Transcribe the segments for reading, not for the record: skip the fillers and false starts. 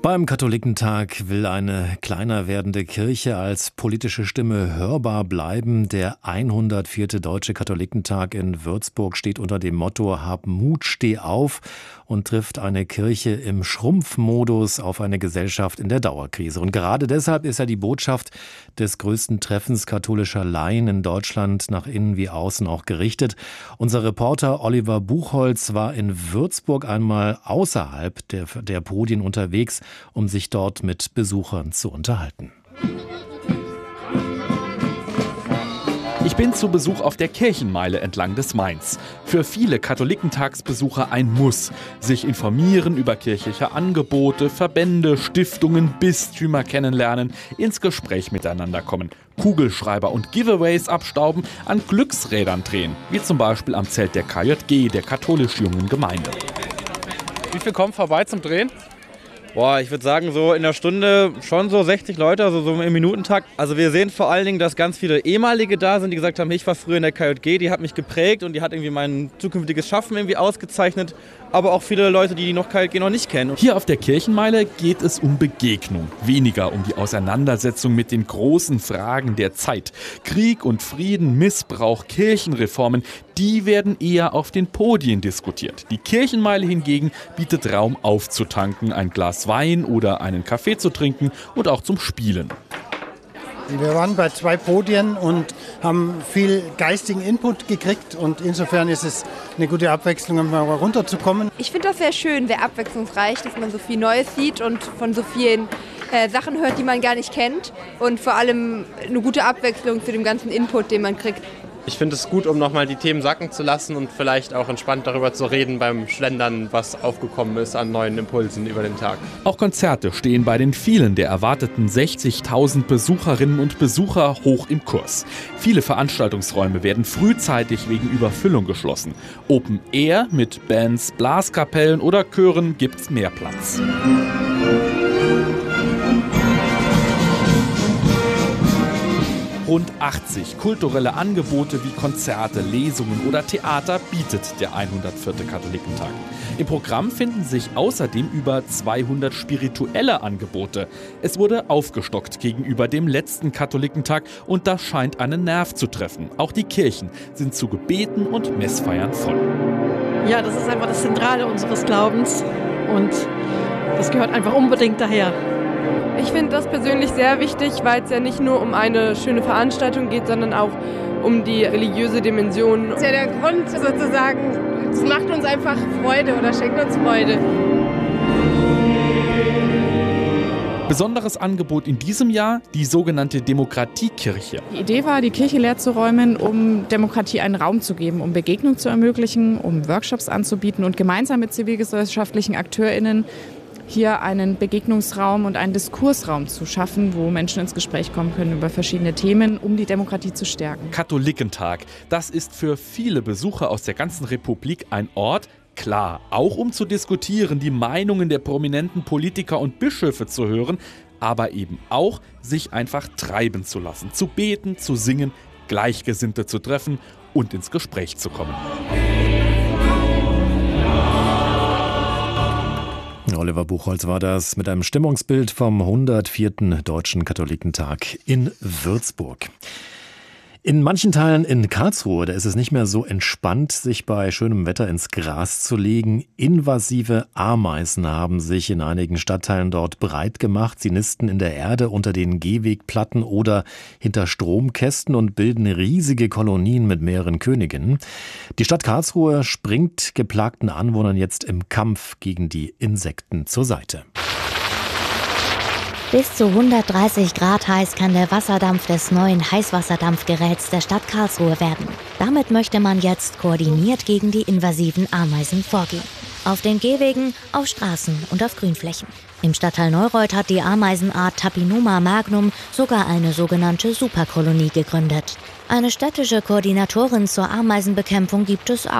Beim Katholikentag will eine kleiner werdende Kirche als politische Stimme hörbar bleiben. Der 104. Deutsche Katholikentag in Würzburg steht unter dem Motto Hab Mut, steh auf und trifft eine Kirche im Schrumpfmodus auf eine Gesellschaft in der Dauerkrise. Und gerade deshalb ist ja die Botschaft des größten Treffens katholischer Laien in Deutschland nach innen wie außen auch gerichtet. Unser Reporter Oliver Buchholz war in Würzburg einmal außerhalb der Podien unterwegs, um sich dort mit Besuchern zu unterhalten. Ich bin zu Besuch auf der Kirchenmeile entlang des Mains. Für viele Katholikentagsbesucher ein Muss. Sich informieren über kirchliche Angebote, Verbände, Stiftungen, Bistümer kennenlernen, ins Gespräch miteinander kommen, Kugelschreiber und Giveaways abstauben, an Glücksrädern drehen, wie zum Beispiel am Zelt der KJG, der katholisch jungen Gemeinde. Wie viel kommen vorbei zum Drehen? Boah, ich würde sagen, so in der Stunde schon so 60 Leute, also so im Minutentakt. Also wir sehen vor allen Dingen, dass ganz viele ehemalige da sind, die gesagt haben, ich war früher in der KJG, die hat mich geprägt und die hat irgendwie mein zukünftiges Schaffen irgendwie ausgezeichnet. Aber auch viele Leute, die noch KJG noch nicht kennen. Hier auf der Kirchenmeile geht es um Begegnung, weniger um die Auseinandersetzung mit den großen Fragen der Zeit. Krieg und Frieden, Missbrauch, Kirchenreformen, die werden eher auf den Podien diskutiert. Die Kirchenmeile hingegen bietet Raum aufzutanken, ein Glas Wein oder einen Kaffee zu trinken und auch zum Spielen. Wir waren bei 2 Podien und haben viel geistigen Input gekriegt und insofern ist es eine gute Abwechslung, um mal runterzukommen. Ich finde das sehr schön, sehr abwechslungsreich, dass man so viel Neues sieht und von so vielen Sachen hört, die man gar nicht kennt und vor allem eine gute Abwechslung zu dem ganzen Input, den man kriegt. Ich finde es gut, um nochmal die Themen sacken zu lassen und vielleicht auch entspannt darüber zu reden beim Schlendern, was aufgekommen ist an neuen Impulsen über den Tag. Auch Konzerte stehen bei den vielen der erwarteten 60.000 Besucherinnen und Besucher hoch im Kurs. Viele Veranstaltungsräume werden frühzeitig wegen Überfüllung geschlossen. Open Air mit Bands, Blaskapellen oder Chören gibt's mehr Platz. Rund 80 kulturelle Angebote wie Konzerte, Lesungen oder Theater bietet der 104. Katholikentag. Im Programm finden sich außerdem über 200 spirituelle Angebote. Es wurde aufgestockt gegenüber dem letzten Katholikentag und das scheint einen Nerv zu treffen. Auch die Kirchen sind zu Gebeten und Messfeiern voll. Ja, das ist einfach das Zentrale unseres Glaubens und das gehört einfach unbedingt daher. Ich finde das persönlich sehr wichtig, weil es ja nicht nur um eine schöne Veranstaltung geht, sondern auch um die religiöse Dimension. Das ist ja der Grund sozusagen, es macht uns einfach Freude oder schenkt uns Freude. Besonderes Angebot in diesem Jahr, die sogenannte Demokratiekirche. Die Idee war, die Kirche leer zu räumen, um Demokratie einen Raum zu geben, um Begegnung zu ermöglichen, um Workshops anzubieten und gemeinsam mit zivilgesellschaftlichen AkteurInnen hier einen Begegnungsraum und einen Diskursraum zu schaffen, wo Menschen ins Gespräch kommen können über verschiedene Themen, um die Demokratie zu stärken. Katholikentag, das ist für viele Besucher aus der ganzen Republik ein Ort, klar, auch um zu diskutieren, die Meinungen der prominenten Politiker und Bischöfe zu hören, aber eben auch, sich einfach treiben zu lassen, zu beten, zu singen, Gleichgesinnte zu treffen und ins Gespräch zu kommen. Oliver Buchholz war das mit einem Stimmungsbild vom 104. Deutschen Katholikentag in Würzburg. In manchen Teilen in Karlsruhe, da ist es nicht mehr so entspannt, sich bei schönem Wetter ins Gras zu legen. Invasive Ameisen haben sich in einigen Stadtteilen dort breit gemacht. Sie nisten in der Erde unter den Gehwegplatten oder hinter Stromkästen und bilden riesige Kolonien mit mehreren Königinnen. Die Stadt Karlsruhe springt geplagten Anwohnern jetzt im Kampf gegen die Insekten zur Seite. Bis zu 130 Grad heiß kann der Wasserdampf des neuen Heißwasserdampfgeräts der Stadt Karlsruhe werden. Damit möchte man jetzt koordiniert gegen die invasiven Ameisen vorgehen. Auf den Gehwegen, auf Straßen und auf Grünflächen. Im Stadtteil Neureuth hat die Ameisenart Tapinoma magnum sogar eine sogenannte Superkolonie gegründet. Eine städtische Koordinatorin zur Ameisenbekämpfung gibt es auch.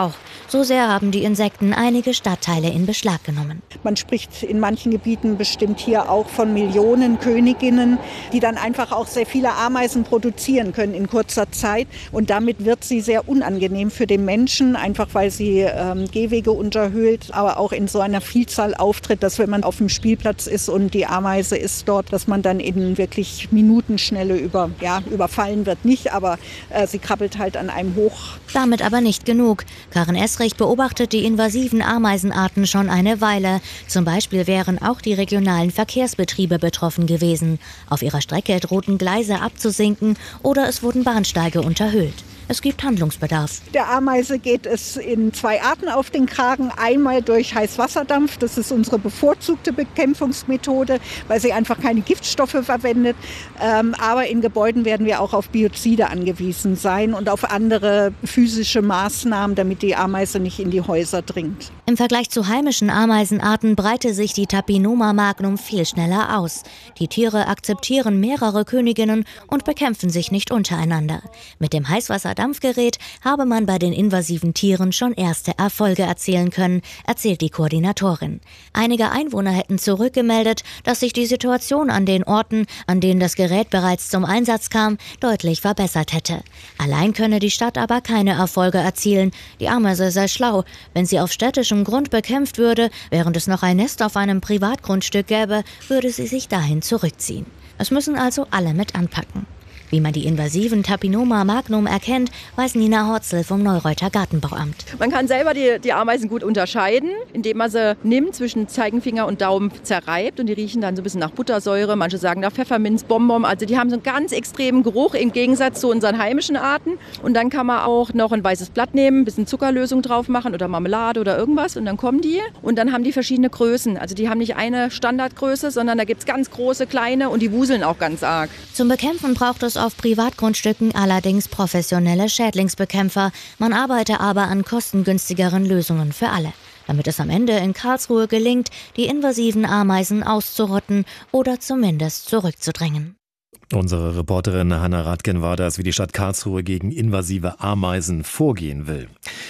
So sehr haben die Insekten einige Stadtteile in Beschlag genommen. Man spricht in manchen Gebieten bestimmt hier auch von Millionen Königinnen, die dann einfach auch sehr viele Ameisen produzieren können in kurzer Zeit. Und damit wird sie sehr unangenehm für den Menschen, einfach weil sie Gehwege unterhöhlt, aber auch in so einer Vielzahl auftritt, dass wenn man auf dem Spielplatz ist und die Ameise ist dort, dass man dann in wirklich Minutenschnelle überfallen wird nicht, aber sie krabbelt halt an einem hoch. Damit aber nicht genug. Karin Essrich beobachtet die invasiven Ameisenarten schon eine Weile. Zum Beispiel wären auch die regionalen Verkehrsbetriebe betroffen gewesen. Auf ihrer Strecke drohten Gleise abzusinken oder es wurden Bahnsteige unterhöhlt. Es gibt Handlungsbedarf. Der Ameise geht es in 2 Arten auf den Kragen. Einmal durch Heißwasserdampf, das ist unsere bevorzugte Bekämpfungsmethode, weil sie einfach keine Giftstoffe verwendet. Aber in Gebäuden werden wir auch auf Biozide angewiesen sein und auf andere physische Maßnahmen, damit die Ameise nicht in die Häuser dringt. Im Vergleich zu heimischen Ameisenarten breite sich die Tapinoma magnum viel schneller aus. Die Tiere akzeptieren mehrere Königinnen und bekämpfen sich nicht untereinander. Mit dem Heißwasserdampfgerät habe man bei den invasiven Tieren schon erste Erfolge erzielen können, erzählt die Koordinatorin. Einige Einwohner hätten zurückgemeldet, dass sich die Situation an den Orten, an denen das Gerät bereits zum Einsatz kam, deutlich verbessert hätte. Allein könne die Stadt aber keine Erfolge erzielen. Die Ameise sei schlau. Wenn sie auf städtischem Grund bekämpft würde, während es noch ein Nest auf einem Privatgrundstück gäbe, würde sie sich dahin zurückziehen. Es müssen also alle mit anpacken. Wie man die invasiven Tapinoma magnum erkennt, weiß Nina Horzel vom Neureuter Gartenbauamt. Man kann selber die Ameisen gut unterscheiden, indem man sie nimmt, zwischen Zeigefinger und Daumen zerreibt und die riechen dann so ein bisschen nach Buttersäure, manche sagen nach Pfefferminz, Bonbon, also die haben so einen ganz extremen Geruch im Gegensatz zu unseren heimischen Arten. Und dann kann man auch noch ein weißes Blatt nehmen, ein bisschen Zuckerlösung drauf machen oder Marmelade oder irgendwas und dann kommen die und dann haben die verschiedene Größen. Also die haben nicht eine Standardgröße, sondern da gibt es ganz große, kleine und die wuseln auch ganz arg. Zum Bekämpfen braucht es auf Privatgrundstücken allerdings professionelle Schädlingsbekämpfer. Man arbeite aber an kostengünstigeren Lösungen für alle, damit es am Ende in Karlsruhe gelingt, die invasiven Ameisen auszurotten oder zumindest zurückzudrängen. Unsere Reporterin Hannah Radken war das, wie die Stadt Karlsruhe gegen invasive Ameisen vorgehen will.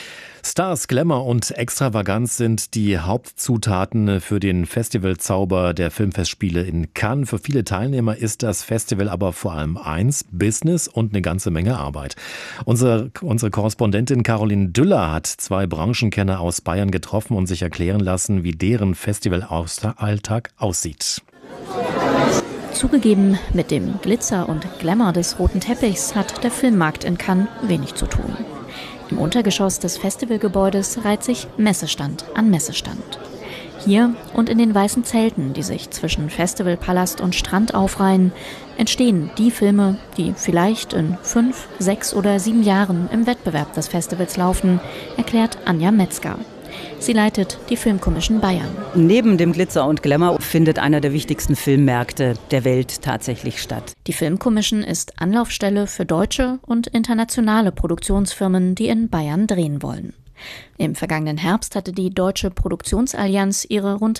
Stars, Glamour und Extravaganz sind die Hauptzutaten für den Festivalzauber der Filmfestspiele in Cannes. Für viele Teilnehmer ist das Festival aber vor allem eins: Business und eine ganze Menge Arbeit. Unsere Korrespondentin Caroline Düller hat 2 Branchenkenner aus Bayern getroffen und sich erklären lassen, wie deren Festivalalltag aussieht. Zugegeben, mit dem Glitzer und Glamour des roten Teppichs hat der Filmmarkt in Cannes wenig zu tun. Im Untergeschoss des Festivalgebäudes reiht sich Messestand an Messestand. Hier und in den weißen Zelten, die sich zwischen Festivalpalast und Strand aufreihen, entstehen die Filme, die vielleicht in 5, 6 oder 7 Jahren im Wettbewerb des Festivals laufen, erklärt Anja Metzger. Sie leitet die Filmkommission Bayern. Neben dem Glitzer und Glamour findet einer der wichtigsten Filmmärkte der Welt tatsächlich statt. Die Filmkommission ist Anlaufstelle für deutsche und internationale Produktionsfirmen, die in Bayern drehen wollen. Im vergangenen Herbst hatte die Deutsche Produktionsallianz ihre rund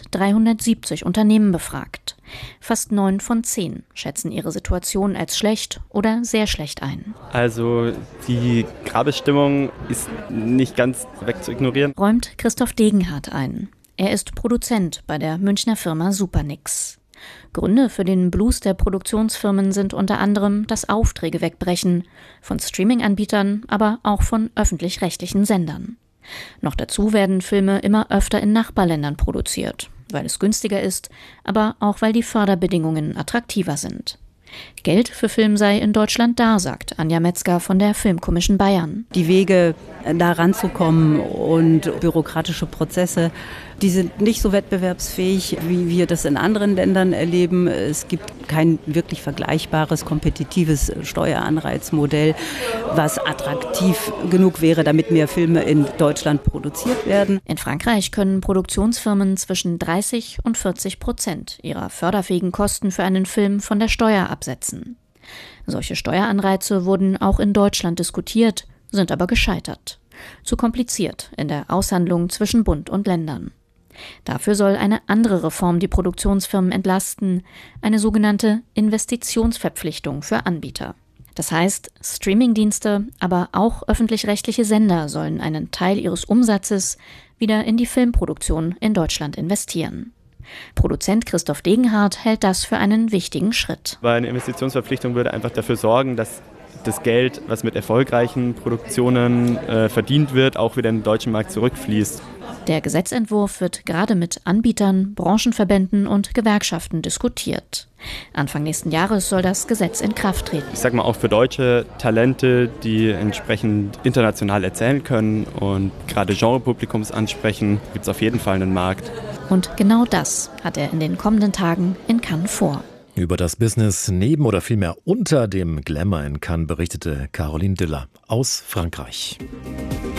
370 Unternehmen befragt. Fast 9 von 10 schätzen ihre Situation als schlecht oder sehr schlecht ein. Also die Grabestimmung ist nicht ganz wegzuignorieren, räumt Christoph Degenhardt ein. Er ist Produzent bei der Münchner Firma Supernix. Gründe für den Blues der Produktionsfirmen sind unter anderem das Aufträge wegbrechen, von Streaming-Anbietern, aber auch von öffentlich-rechtlichen Sendern. Noch dazu werden Filme immer öfter in Nachbarländern produziert, weil es günstiger ist, aber auch weil die Förderbedingungen attraktiver sind. Geld für Film sei in Deutschland da, sagt Anja Metzger von der Filmkommission Bayern. Die Wege, da ranzukommen und bürokratische Prozesse, die sind nicht so wettbewerbsfähig, wie wir das in anderen Ländern erleben. Es gibt kein wirklich vergleichbares, kompetitives Steueranreizmodell, was attraktiv genug wäre, damit mehr Filme in Deutschland produziert werden. In Frankreich können Produktionsfirmen zwischen 30% und 40% ihrer förderfähigen Kosten für einen Film von der Steuer absetzen. Solche Steueranreize wurden auch in Deutschland diskutiert, sind aber gescheitert. Zu kompliziert in der Aushandlung zwischen Bund und Ländern. Dafür soll eine andere Reform die Produktionsfirmen entlasten, eine sogenannte Investitionsverpflichtung für Anbieter. Das heißt, Streamingdienste, aber auch öffentlich-rechtliche Sender sollen einen Teil ihres Umsatzes wieder in die Filmproduktion in Deutschland investieren. Produzent Christoph Degenhardt hält das für einen wichtigen Schritt. Weil eine Investitionsverpflichtung würde einfach dafür sorgen, dass das Geld, was mit erfolgreichen Produktionen verdient wird, auch wieder in den deutschen Markt zurückfließt. Der Gesetzentwurf wird gerade mit Anbietern, Branchenverbänden und Gewerkschaften diskutiert. Anfang nächsten Jahres soll das Gesetz in Kraft treten. Ich sage mal auch für deutsche Talente, die entsprechend international erzählen können und gerade Genrepublikums ansprechen, gibt es auf jeden Fall einen Markt. Und genau das hat er in den kommenden Tagen in Cannes vor. Über das Business neben oder vielmehr unter dem Glamour in Cannes berichtete Caroline Diller aus Frankreich.